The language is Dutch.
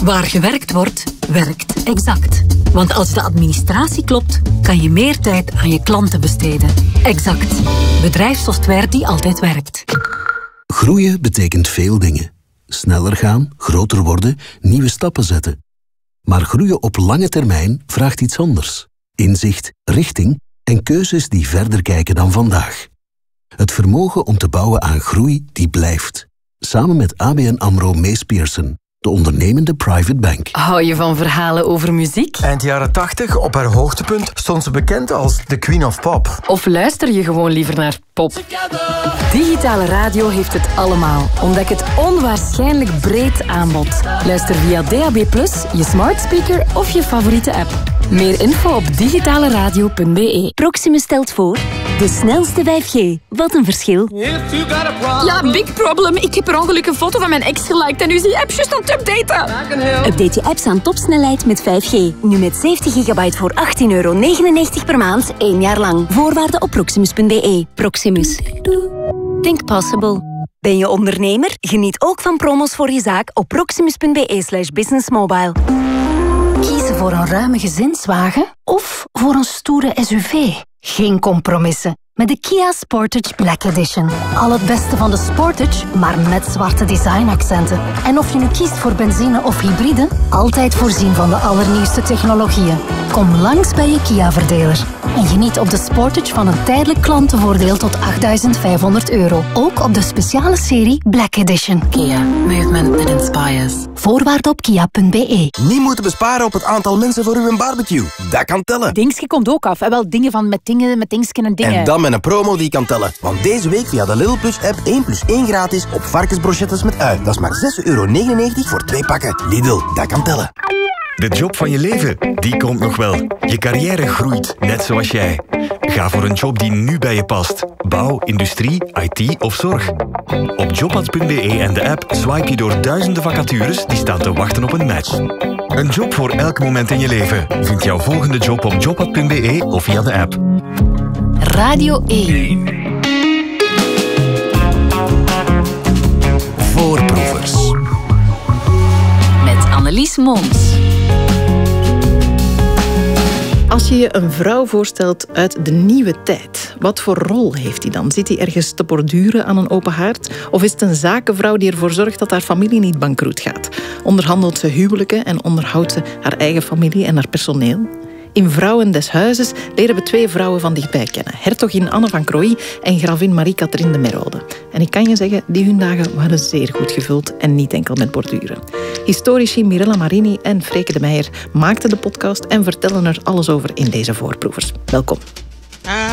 Waar gewerkt wordt, werkt Exact. Want als de administratie klopt, kan je meer tijd aan je klanten besteden. Exact. Bedrijfssoftware die altijd werkt. Groeien betekent veel dingen. Sneller gaan, groter worden, nieuwe stappen zetten. Maar groeien op lange termijn vraagt iets anders. Inzicht, richting en keuzes die verder kijken dan vandaag. Het vermogen om te bouwen aan groei die blijft. Samen met ABN AMRO Mees Pierson, de ondernemende private bank. Hou je van verhalen over muziek? Eind jaren 80, op haar hoogtepunt, stond ze bekend als de Queen of Pop. Of luister je gewoon liever naar pop? Digitale radio heeft het allemaal. Ontdek het onwaarschijnlijk breed aanbod. Luister via DAB+, je smart speaker of je favoriete app. Meer info op digitaleradio.be. Proximus stelt voor de snelste 5G. Wat een verschil. Ja, big problem. Ik heb per ongeluk een foto van mijn ex geliked en nu is die app juist aan het updaten. Update je apps aan topsnelheid met 5G. Nu met 70 gigabyte voor €18,99 per maand, 1 jaar lang. Voorwaarden op proximus.be. Proximus. Think possible. Ben je ondernemer? Geniet ook van promos voor je zaak op proximus.be/businessmobile. Kiezen voor een ruime gezinswagen of voor een stoere SUV? Geen compromissen. Met de Kia Sportage Black Edition. Al het beste van de Sportage, maar met zwarte designaccenten. En of je nu kiest voor benzine of hybride, altijd voorzien van de allernieuwste technologieën. Kom langs bij je Kia-verdeler. En geniet op de Sportage van een tijdelijk klantenvoordeel tot €8.500. Ook op de speciale serie Black Edition. Kia. Movement that inspires. Voorwaarden op kia.be. Niet moeten besparen op het aantal mensen voor uw barbecue. Dat kan tellen. Dingske komt ook af. En wel dingen van met dingsken en dingen. En dan met een promo die kan tellen. Want deze week via de Lidl Plus app 1 + 1 gratis op varkensbrochettes met ui. Dat is maar €6,99 voor 2 pakken. Lidl, dat kan tellen. De job van je leven, die komt nog wel. Je carrière groeit, net zoals jij. Ga voor een job die nu bij je past. Bouw, industrie, IT of zorg. Op jobads.be en de app swipe je door duizenden vacatures die staan te wachten op een match. Een job voor elk moment in je leven. Vind jouw volgende job op jobads.be of via de app. Radio 1. Voorproevers. Met Annelies Mons. Als je je een vrouw voorstelt uit de nieuwe tijd, wat voor rol heeft die dan? Zit die ergens te borduren aan een open haard? Of is het een zakenvrouw die ervoor zorgt dat haar familie niet bankroet gaat? Onderhandelt ze huwelijken en onderhoudt ze haar eigen familie en haar personeel? In Vrouwen des Huizes leren we 2 vrouwen van dichtbij kennen. Hertogin Anne van Croÿ en gravin Marie-Catherine de Merode. En ik kan je zeggen, die hun dagen waren zeer goed gevuld en niet enkel met borduren. Historici Mirella Marini en Freke de Meijer maakten de podcast en vertellen er alles over in deze voorproevers. Welkom.